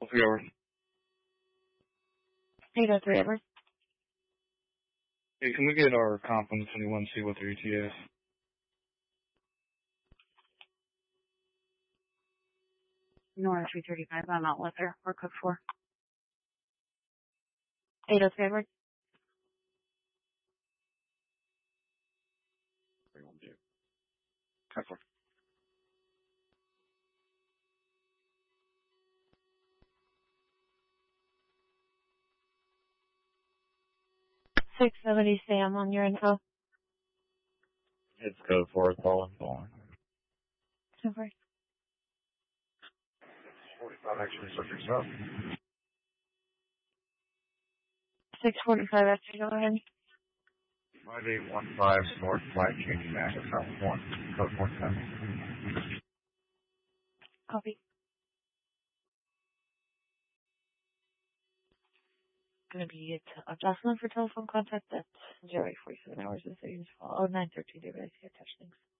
3 hours. 803 Edward. Hey, can we get our comp on the 21C with their ETS? Nora 335, I'm out with her. We're cooked for. 803 Edward. 312. Cook for. 670 Sam on your info. It's code 4, calling. Super. 45 actually subjects up. 645 after, go ahead. 5815 North Flight changing back to South 1, code 47. Copy. Gonna be adjustment for telephone contact at 0847 hours and seconds. 0913 database. Attach links.